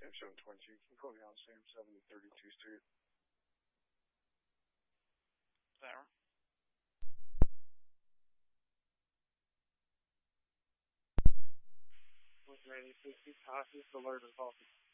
Sam 722. Can you put me on Sam 732 Street? There. With 96 passes, alert and coffee.